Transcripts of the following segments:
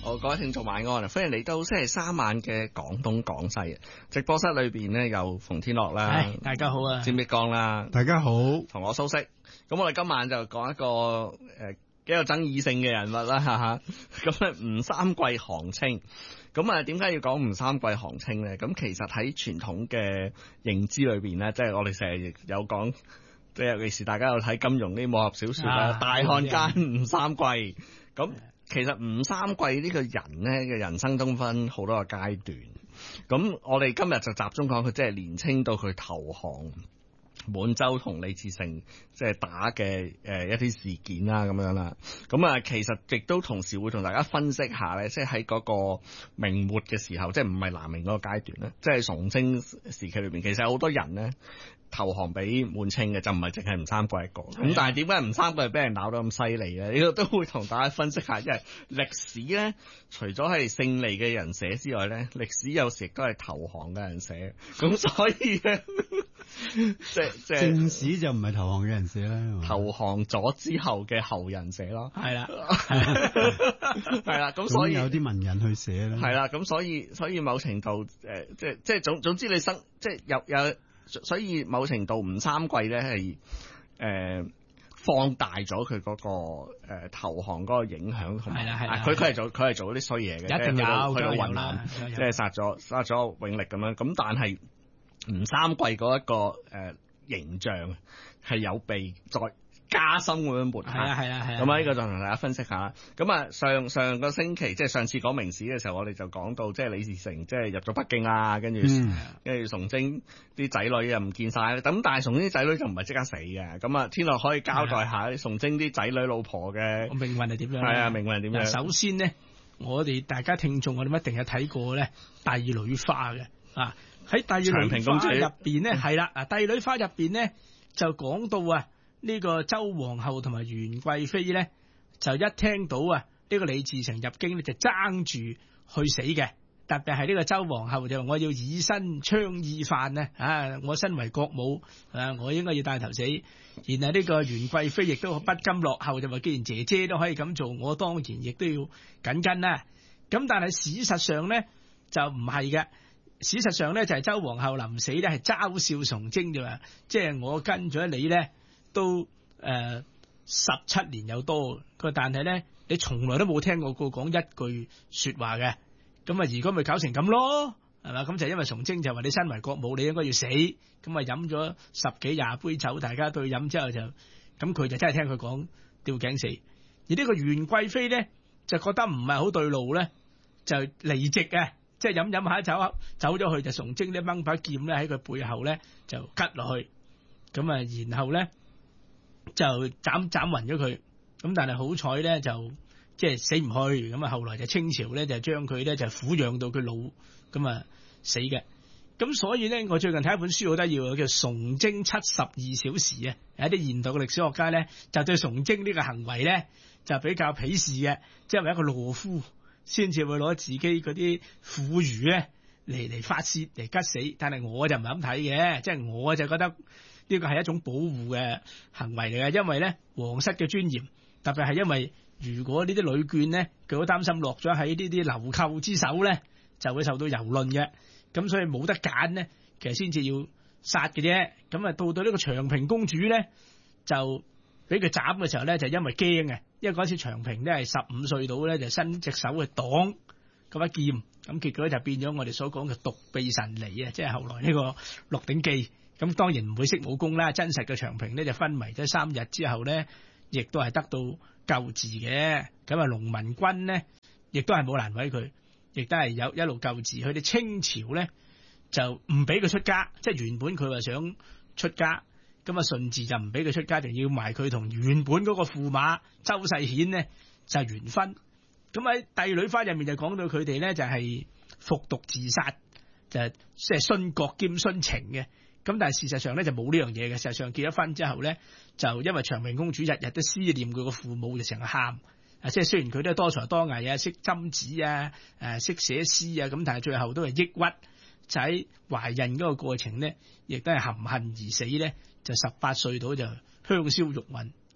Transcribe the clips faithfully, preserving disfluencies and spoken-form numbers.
好，各位聽眾晚安啊！歡迎嚟到星期三晚嘅廣東廣西直播室裏邊呢，有馮天樂啦， 大家好啊， 詹碧光啦， 大家好， 同我蘇軾。咁我哋今晚就講一個誒、呃、幾有爭議性嘅人物啦，哈哈。咁咧吳三桂韓青，咁啊點解要講吳三桂韓青咧？咁其實喺傳統嘅認知裏邊咧，即係我哋成日有講，即係尤其是大家有睇金庸啲武俠小說啦，啊，大漢奸吳三桂咁。其實吳三桂呢個人咧嘅人生中分好多個階段，咁我哋今日就集中講佢即係年青到佢投降滿洲同李自成即係打嘅誒一啲事件啦咁樣啦，咁啊其實亦都同時會同大家分析下咧，即係喺嗰個明末嘅時候，即係唔係南明嗰個階段咧，即係崇禎時期裏邊，其實有好多人咧投降俾滿清嘅，就唔係淨係吳三桂一個。咁但係點解吳三桂俾人鬧到咁犀利咧？呢個都會同大家分析下，因為歷史咧除咗係勝利嘅人寫之外咧，歷史有時亦都係投降嘅人寫，咁所以咧即係即係正史就唔係投降嘅人寫啦， 投降咗之後嘅後人寫咯， 係啦， 係啦，咁所以有啲文人去寫啦， 係啦，咁所以所以某程度誒、呃，即係即係總總之你生即係有有，所以某程度吳三桂咧係誒放大咗佢嗰個誒、呃、投降嗰個影響，同埋佢佢係做佢係做嗰啲衰嘢嘅， 一定有去到雲南，即係殺咗殺咗永曆咁樣，咁但係吳三桂嗰一個誒、呃、形象係有被再加深咁樣抹黑， 係啊係啊係啊。 咁啊呢個就同大家分析下。咁啊上上個星期即係上次講明史嘅時候，我哋就講到即係李自成即係入咗北京啦，跟住跟住崇禎啲仔女又唔見晒。咁但係崇禎啲仔女就唔係即刻死嘅。咁啊天樂可以交代下崇禎啲仔女老婆嘅命運係點樣？ 係啊，命運係點樣？ 首先呢，我哋大家聽眾我哋一定係睇過咧《帝女花》嘅啊。喺《帝女花》入邊咧，係啦，啊，《帝女花》入邊咧就講到啊，呢個周皇后同埋元貴妃咧，就一聽到啊呢個李自成入京咧，就爭住去死嘅。特別係呢個周皇后就話我要以身倡義犯啊，啊，我身為國母啊，我應該要帶頭死。然後呢個元貴妃亦都不甘落後，就話既然姐姐都可以咁做，我當然亦都要緊跟啦。咁但係事實上咧就唔係嘅。事實上咧就係周皇后臨死咧係嘲笑崇禎就話，即係我跟咗你咧都誒十七年有多，佢但係咧你從來都冇聽過過講一句說話嘅，咁啊如果咪搞成咁咯，係嘛？咁就因為崇禎就話你身為國母你應該要死，咁啊飲咗十幾廿杯酒，大家對飲之後就咁佢就真係聽佢講吊頸死，而呢個元貴妃咧就覺得唔係好對路咧，就離席啊。即係飲飲下走走咗去，就崇禎咧掹把劍咧喺佢背後咧就拮落去，咁啊然後咧就斬斬暈咗佢，咁但係好彩咧就即係死唔去，咁啊後來就清朝咧就將佢咧就撫養到佢老，咁啊死嘅。咁所以咧我最近睇一本書好得意嘅，叫《崇禎七十二小時》啊，有啲現代嘅歷史學家咧就對崇禎呢個行為咧就比較鄙視嘅，即係為一個懦夫。先至會攞自己嗰啲婦孺咧嚟嚟發洩嚟吉死，但係我就唔係咁睇嘅，即係我就覺得呢個係一種保護嘅行為嚟嘅，因為咧皇室嘅尊嚴，特別係因為如果呢啲女眷咧，佢好擔心落咗喺呢啲流寇之手咧，就會受到蹂躪嘅，咁所以冇得揀咧，其實先至要殺嘅啫。咁啊到到呢個長平公主咧，就俾佢斬嘅時候咧，就因為驚嘅。因為嗰時長平咧係十五歲到咧，就伸隻手去擋嗰把劍，咁結果就變咗我哋所講嘅獨臂神尼啊！即係後來呢個《鹿鼎記》，咁當然唔會識武功啦。真實嘅長平咧就昏迷咗三日之後咧，亦都係得到救治嘅。咁啊，農民軍咧亦都係冇難為佢，亦都係有一路救治。佢哋清朝咧就唔俾佢出家，即係原本佢話想出家。咁啊，順治就唔俾佢出家，就要埋佢同原本嗰個駙馬周世顯呢就係完婚。咁喺《帝女花》入面就講到佢哋咧就係服毒自殺，就即係殉國兼殉情嘅。咁但係事實上咧就冇呢樣嘢嘅。事實上結咗婚之後咧，就因為長平公主日日都思念佢個父母，就成日喊。啊，即係雖然佢都係多才多藝啊，識針子啊，誒識寫詩啊，咁但係最後都係抑鬱。就喺懷孕嗰個過程咧，亦都係含恨而死咧。就十八歲到就香消玉殞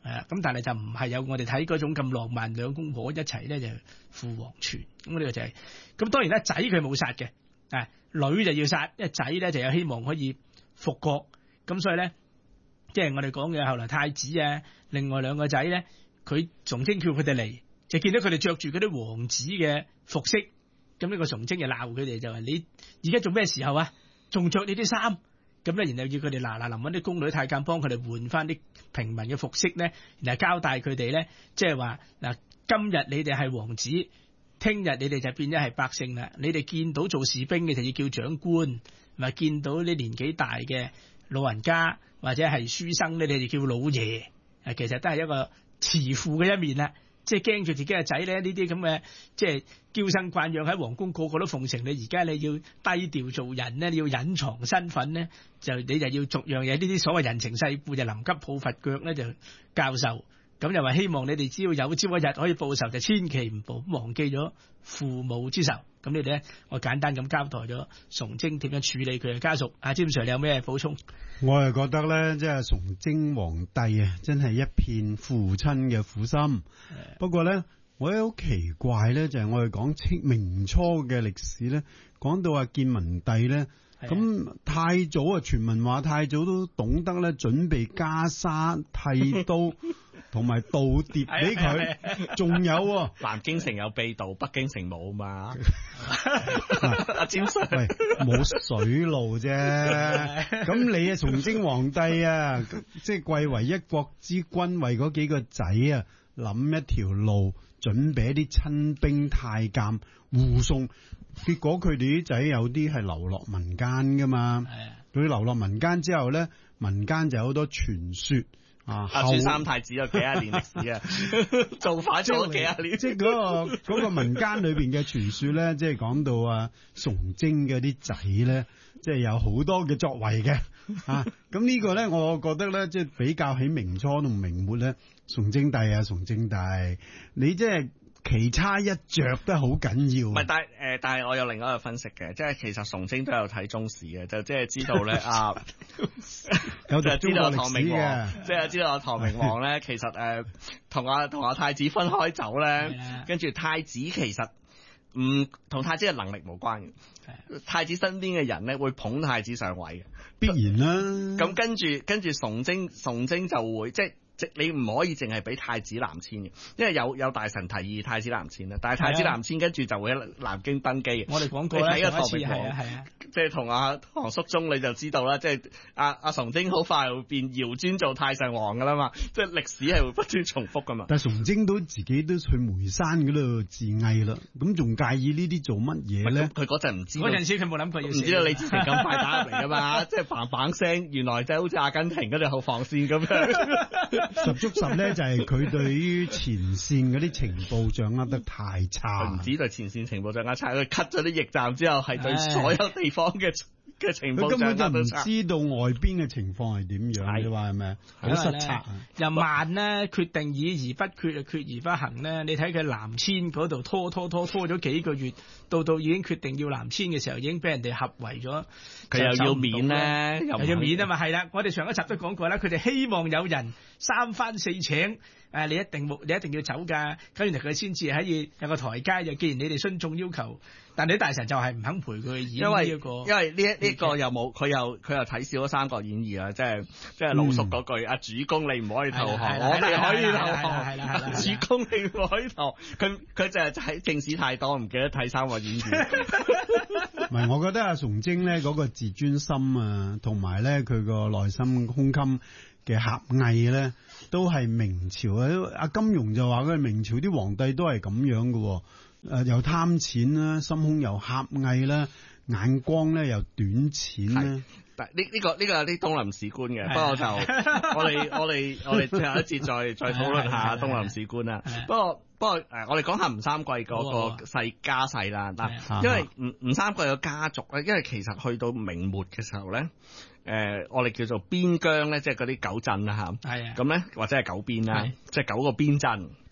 係啊，咁但係就唔係有我哋睇嗰種咁浪漫，兩公婆一齊咧就赴黃泉。咁呢個就係、是、咁。當然啦，仔佢冇殺嘅，啊女就要殺，因為仔咧就有希望可以復國。咁所以咧，即係我哋講嘅後來太子啊，另外兩個仔咧，佢崇禎叫佢哋嚟，就見到佢哋着住嗰啲王子嘅服飾。咁呢個崇禎就鬧佢哋，就話你而家做咩時候啊？仲着呢啲衫？咁咧，然後要佢哋嗱嗱臨揾啲宮女太監幫佢哋換翻啲平民嘅服飾咧，然後交代佢哋咧，即係話嗱，今日你哋係王子，聽日你哋就變咗係百姓啦。你哋見到做士兵嘅就要叫長官，咪見到啲年紀大嘅老人家或者係書生咧，你哋叫老爺。誒，其實都係一個慈父嘅一面啦。即係驚住自己嘅仔咧，呢啲咁嘅即係嬌生慣養喺皇宮個個都奉承你，而家你要低調做人咧，你要隱藏身份咧，就你就要逐樣嘢，呢啲所謂人情世故就臨急抱佛腳咧就教授。咁又話希望你哋只要有朝一日可以報仇，就千祈唔好忘記咗父母之仇。咁你哋咧，我簡單咁交代咗崇禎點樣處理佢嘅家屬。阿詹 Sir 你有咩補充？ 我係覺得咧，即係崇禎皇帝啊，真係一片父親嘅苦心。不過咧，我覺得好奇怪咧，就係、是、我哋講清明初嘅歷史咧，講到話建文帝咧，咁太祖啊，傳聞話太祖都懂得咧準備袈裟、剃刀。同埋倒碟俾佢，仲有、啊、 南京城有秘道，北京城冇嘛？阿詹 Sir， 喂，冇水路啫。咁你啊，崇禎皇帝啊，即係貴為一國之君，為嗰幾個仔啊諗一條路，準備一啲親兵太監護送。結果佢哋啲仔有啲係流落民間噶嘛。佢流落民間之後咧，民間就有好多傳說。啊！ 阿朱三太子有幾廿年歷史啊，做反咗幾廿年。 即係嗰個嗰個民間裏邊嘅傳說咧，即係講到啊，崇禎嘅啲仔咧，即係有好多嘅作為嘅啊。咁呢個咧，我覺得咧，即係比較起明初同明末咧，崇禎帝啊，崇禎帝，你即係。其差一着都好緊要。 唔係，但係誒、呃，但係我有另外一個分析嘅，即係其實崇禎都有睇中史嘅，就即係知道咧啊， 有就知道唐明皇， 即係知道阿唐明皇咧，其實誒同阿同阿太子分開走咧，跟住太子其實唔同太子嘅能力無關嘅，太子身邊嘅人咧會捧太子上位嘅， 必然啦。 咁跟住跟住崇禎崇禎就會即係。即你唔可以淨係俾太子南遷嘅，因為有有大臣提議太子南遷啦，但係太子南遷跟住就會喺南京登基。 我哋講過啦， 你睇個唐明皇， 係啊係啊， 即係同阿唐肅宗你就知道啦，即係阿阿崇禎好快會變堯尊做太上皇噶啦嘛，即係歷史係會不斷重複噶嘛。 但係崇禎都自己都去梅山嗰度自縊啦，咁仲介意呢啲做乜嘢咧？ 佢嗰陣唔知， 嗰陣時佢冇諗過要，唔知道李自成咁快打入嚟噶嘛，即係嘭嘭聲，原來就係好似阿根廷嗰條後防線咁樣， 十足十咧。就係佢對於前線嗰啲情報掌握得太差， 唔止對前線情報掌握差，佢 cut 咗啲驛站之後，係對所有地方嘅嘅情報佢根本就唔差， 知道外邊嘅情況係點樣，你話係咪？好失策， 又慢咧，決定議而不決，決而不行咧。你睇佢南遷嗰度拖拖拖拖咗幾個月，到到已經決定要南遷嘅時候，已經俾人哋合圍咗。 佢又要面咧， 又要面啊嘛，係啦。我哋上一集都講過啦，佢哋希望有人三番四請。誒，你一定冇，你一定要走㗎，咁原來佢先至可以有個台階。就既然你哋遵眾要求，但你啲大臣就係唔肯陪佢演呢一個， 因為呢一呢個又冇，佢又佢又睇少咗《三國演義》啊，即係即係老叔嗰句，阿主公你唔可以投降，我哋可以投降，係啦，主公你唔可以投，佢佢就係睇正史太多，唔記得睇《三國演義》。 唔係，我覺得阿崇禎咧嗰個自尊心啊，同埋咧佢個內心胸襟嘅狹隘咧，都係明朝啊！阿金庸就話佢明朝啲皇帝都係咁樣嘅，誒又貪錢啦，心胸又狹隘啦，眼光咧又短淺啦。 但呢呢個呢、呢個有啲東林史觀嘅，不過就我哋我哋我哋最後一節再再討論下東林史觀啦。不過不過誒，我哋講下吳三桂嗰個世家世啦。嗱，因為吳吳三桂嘅家族咧，因為其實去到明末嘅時候咧。誒、呃，我哋叫做邊疆咧，即係嗰啲九鎮啦嚇，係啊，咁咧或者係九邊啦，即係九個邊鎮。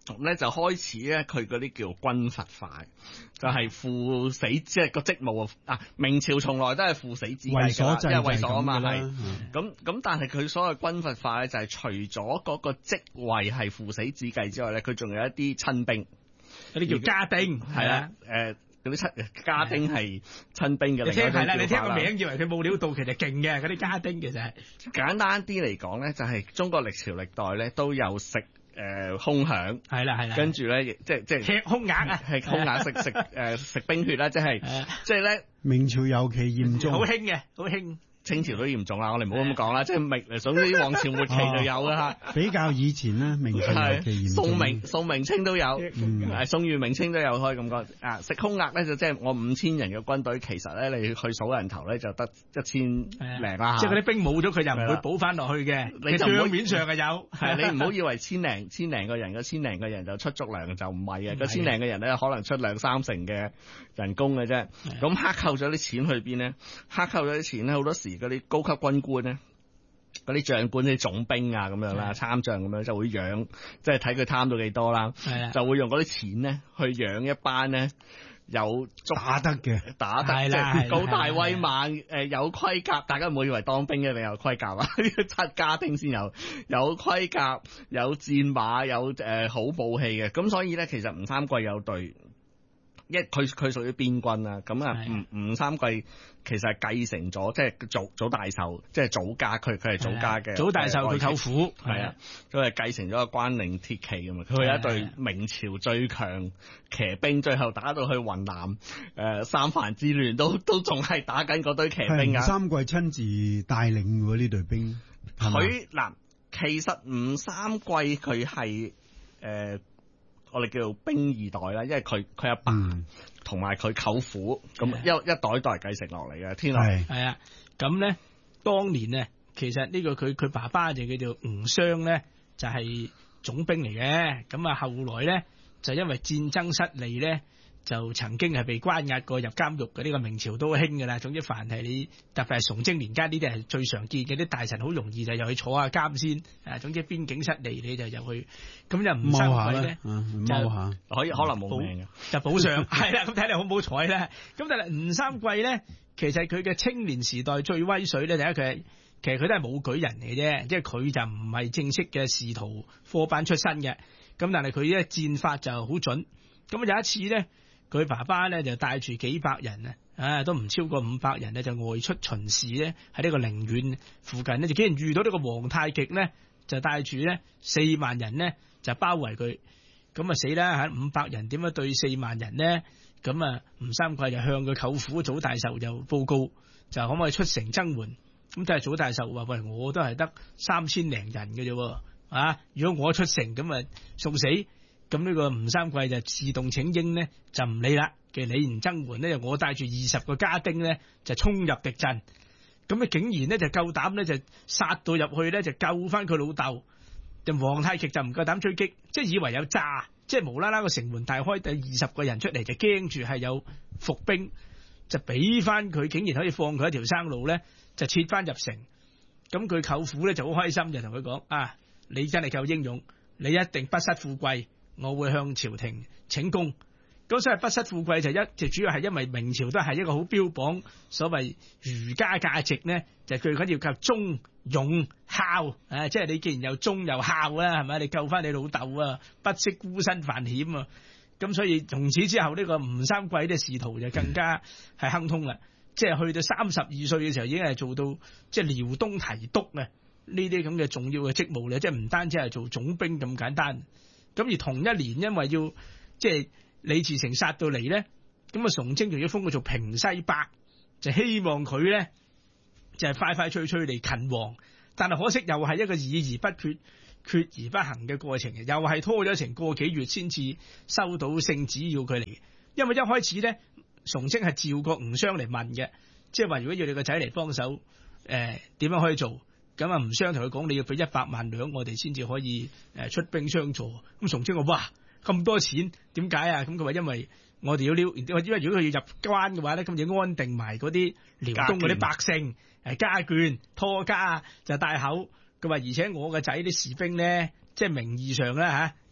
咁咧就開始咧，佢嗰啲叫軍閥化，就係、是、父死，即係個職務啊！明朝從來都係父死子繼㗎，因為為所啊嘛係。咁咁，但係佢所謂軍閥化咧，就係除咗嗰個職位係父死子繼之外咧，佢仲有一啲親兵， 嗰啲叫家丁，係啦， 誒。嗰啲親家丁係親兵嘅， 你聽係啦，你聽個名以為佢冇料到，其實勁嘅嗰啲家丁其實係簡單啲嚟講咧，就係、是、中國歷朝歷代咧都有食誒空饷，係啦係啦，跟住咧即係即係吃空額啊， 係空額食食誒食兵血啦，即係即係咧明朝尤其嚴重， 好興嘅，好興。 清朝都嚴重啦，我哋唔好咁講啦，即係明，總之皇朝末期就有啦嚇。 比較以前咧，明朝尤其嚴重。 宋明、宋明清都有， 嗯、 宋元明清都有，可以咁講。啊，食空額咧就即係我五千人嘅軍隊，其實咧你去數人頭咧就得一千零啦。 即係嗰啲兵冇咗，佢就唔會補翻落去嘅。你帳面上係有， 係你唔好以為千零千零個人，嗰千零個人就出足糧就唔係嘅，嗰千零個人咧可能出兩三成嘅人工嘅啫。咁克扣咗啲錢去邊咧？克扣咗啲錢咧，好多時嗰啲高級軍官咧，嗰啲將官啲總兵啊咁樣啦，參將咁樣就會養，即係睇佢貪到幾多啦，就會用嗰啲錢咧去養一班咧有打得嘅， 打得即係高大威猛，誒有盔甲，大家唔好以為當兵一定有盔甲啊，七家丁先有，有盔甲、有戰馬、有誒、呃、好武器嘅，咁所以咧其實吳三桂有隊。一佢佢屬於邊軍啦，咁啊吳吳三桂其實係繼承咗，即係祖祖大壽，即係祖家，佢佢係祖家嘅。祖大壽佢舅父係啊，佢係繼承咗個關嶺鐵騎㗎嘛，佢有一隊明朝最強騎兵，最後打到去雲南誒、呃、三藩之亂，都都仲係打緊嗰堆騎兵啊。 吳三桂親自帶領喎呢隊兵。 佢嗱，其實吳三桂佢係誒。我哋叫做兵二代啦，因為佢佢阿爸同埋佢舅父咁、嗯、一一代一代繼承落嚟嘅。天來係啊，咁咧當年咧，其實呢個佢佢爸爸就叫做吳襄咧，就係、是、總兵嚟嘅。咁啊後來咧就因為戰爭失利咧，就曾經係被關押過入監獄嘅。呢個明朝都興㗎啦。總之凡係你特別係崇禎年間呢啲係最常見嘅，啲大臣好容易就入去坐下監先。啊，總之邊境失利你就入去，咁就吳三桂咧就可以可能冇命嘅， 就補上係啦。咁睇你好唔好彩咧？咁但係吳三桂咧，其實佢嘅青年時代最威水咧，第一佢其實佢都係武舉人嚟啫，即係佢就唔係正式嘅仕途科班出身嘅。咁但係佢咧戰法就好準。咁有一次咧。佢爸爸咧就帶住幾百人啊，啊都唔超過五百人咧，就外出巡視咧，喺呢個寧遠附近咧，就竟然遇到呢個皇太極咧，就帶住咧四萬人咧就包圍佢，咁啊死啦嚇！五百人點樣對四萬人咧？咁啊吳三桂就向佢舅父祖大壽就報告，就可唔可以出城增援？咁但係祖大壽話：喂，我都係得三千零人嘅啫，啊！如果我出城咁啊送死。咁呢個吳三桂就自動請纓咧，就唔理啦。其實你唔增援咧，我帶住二十個家丁咧，就衝入敵陣。咁啊，竟然咧就夠膽咧，就殺到入去咧，就救翻佢老豆。就皇太極就唔夠膽追擊，即係以為有詐，即係無啦啦個城門大開，第二十個人出嚟就驚住係有伏兵，就俾翻佢，竟然可以放佢一條生路咧，就撤翻入城。咁佢舅父咧就好開心，就同佢講：啊，你真係夠英勇，你一定不失富貴。我會向朝廷請功，咁所以不失富貴就一就主要係因為明朝都係一個好標榜所謂儒家價值咧，就最緊要靠忠勇孝，啊，即係你既然又忠又孝啦，係咪？你救翻你老豆啊，不惜孤身犯險啊，咁所以從此之後呢、這個吳三桂嘅仕途就更加係亨通啦，即係去到三十二歲嘅時候已經係做到即係遼東提督啊，呢啲咁嘅重要嘅職務咧，即係唔單止係做總兵咁簡單。咁而同一年，因為要即係李自成殺到嚟咧，咁啊崇禎仲要封佢做平西伯，就希望佢咧就係、是、快快脆脆嚟勤王。但係可惜又係一個議而不決、決而不行嘅過程，又係拖咗成個幾月先至收到聖旨要佢嚟。因為一開始咧，崇禎係召過吳襄嚟問嘅，即係話如果要你個仔嚟幫手，誒、呃、點樣可以做？咁啊，吳襄同佢講，你要俾一百萬兩，我哋先至可以誒出兵相助。咁崇禎話：哇，咁多錢，點解啊？咁佢話因為我哋要撩，因為如果佢要入關嘅話咧，咁就安定埋嗰啲遼東嗰啲百姓，誒家眷拖家就帶口。佢話而且我個仔啲士兵咧，即係名義上咧嚇，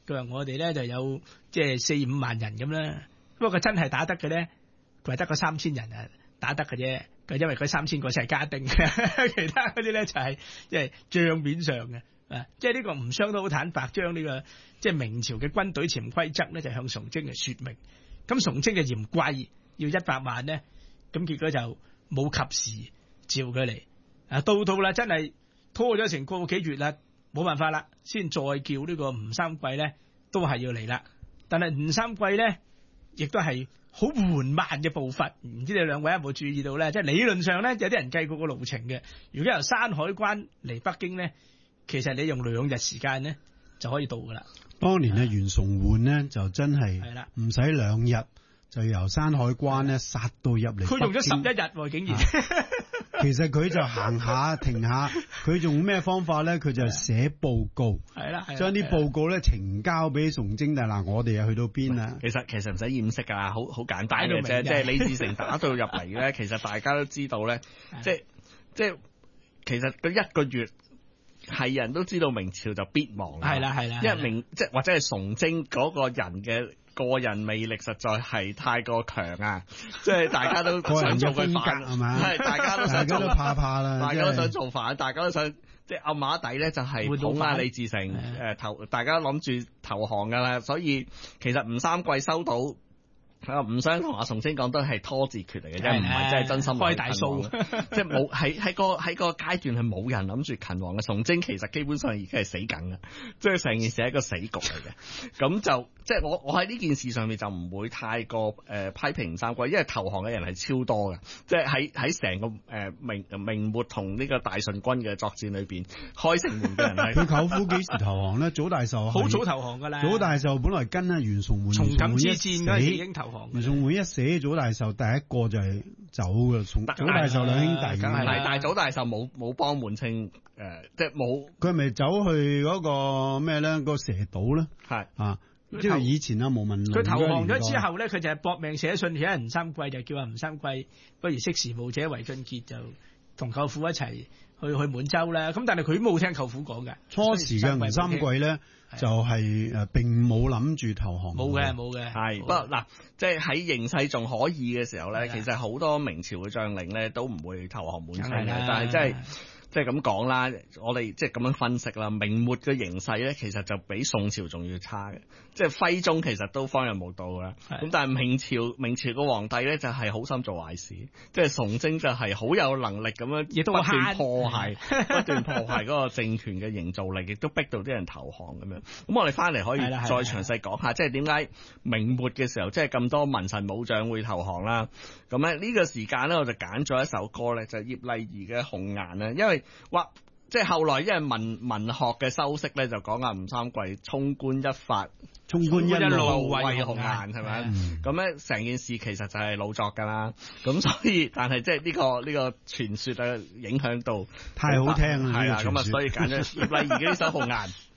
佢話我哋咧就有即係四五萬人咁啦，不過佢真係打得嘅咧，佢係得個三千人啊打得嘅啫。佢因為佢三千個係家丁嘅，其他嗰啲咧就係即係帳面上嘅。啊，即係呢個吳襄都好坦白，將呢個即係明朝嘅軍隊潛規則咧，就向崇禎嚟説明。咁崇禎就嫌貴，要一百萬咧，咁結果就冇及時召佢嚟。啊，到到啦，真係拖咗成個幾月啦，冇辦法啦，先再叫呢個吳三桂咧，都係要嚟啦。但係吳三桂咧，亦都係好緩慢嘅步伐。唔知你兩位有冇注意到咧？即係理論上咧，有啲人計過個路程嘅。如果由山海關嚟北京咧，其實你用兩日時間咧就可以到噶啦。 當年嘅袁崇煥咧就真係唔使兩日就由山海關咧殺到入嚟。 佢用咗十一日喎，竟然。 其實佢就行下停下，佢用咩方法咧？佢就寫報告， 係啦， 將啲報告咧呈交俾崇禎。但係嗱，我哋又去到邊啊？ 其實其實唔使掩飾噶啦，好好簡單嘅啫。即係李自成打到入嚟咧，其實大家都知道咧，即係即係其實佢一個月。係人都知道明朝就必亡， 係啦係啦， 因為明即係或者係崇禎嗰個人嘅個人魅力實在係太過強啊！即係大家都想做佢反係嘛，係大家都想做， 怕怕啦， 大家都想做反，大家都想即係暗馬底咧就係捧下李自成誒投，大家諗住投降噶啦，所以其實吳三桂收到。啊，吳襄同阿崇禎講都係拖字訣嚟嘅啫，唔係真係真心開大數， 即係冇喺喺個喺個階段係冇人諗住勤王嘅。崇禎其實基本上已經係死緊嘅，即係成件事係一個死局嚟嘅。咁就即係我我喺呢件事上面就唔會太過誒、呃、批評吳三桂，因為投降嘅人係超多嘅，即係喺喺成個誒、呃、明明末同呢個大順軍嘅作戰裏邊，開城門嘅人係佢舅父幾時投降咧？早大壽好早投降㗎啦， 早大壽本來跟阿袁崇煥， 松錦之戰嗰陣時已經投降。 袁崇煥一死，早大壽第一個就係走嘅。早大壽兩兄弟， 但係早大壽冇冇幫滿清誒、呃，即係冇。佢係咪走去嗰個咩咧？嗰個蛇島咧？ 係啊，即係以前啊，毛文龍佢投降咗之後咧，佢就係搏命寫信寫吳三桂，就叫阿吳三桂不如識時務者為俊傑，就同舅父一齊去去滿洲啦。咁但係佢冇聽舅父講嘅。 初時嘅吳三桂咧。就係誒並冇諗住投降， 冇嘅冇嘅， 係不過嗱，即係喺形勢仲可以嘅時候咧，其實好多明朝嘅將領咧都唔會投降滿清嘅，但係即係即係咁講啦，我哋即係咁樣分析啦，明末嘅形勢咧，其實就比宋朝仲要差嘅，即係徽宗其實都方人無道啦，咁但係明朝明朝個皇帝咧就係好心做壞事，即係崇禎就係好有能力咁樣，亦都不斷破壞不斷破壞嗰個政權嘅營造力，亦都逼到啲人投降咁樣。咁我哋翻嚟可以再詳細講下，即係點解明末嘅時候，即係咁多文臣武將會投降啦。咁咧呢個時間咧，我就揀咗一首歌咧，就係葉麗儀嘅《紅顏》啦。因為哇，即係後來因為文文學嘅修飾咧，就講啊吳三桂衝冠一發， 衝冠一怒為紅顏，係咪？咁咧成件事其實就係老作噶啦。咁所以，但係即係呢個呢、這個傳說嘅影響度太好聽啦， 係啊。咁啊，所以揀咗葉麗儀嘅呢首《紅顏》。